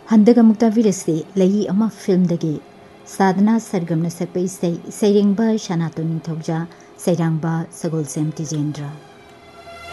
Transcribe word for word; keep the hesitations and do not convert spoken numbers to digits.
हंदग अमुक्ता विरसे लई अमा फिल्म दगे साधना सरगम न सकपै सैरेंबा शनातो निथौजा सैरांबा सगोलसेम तिजेंद्र।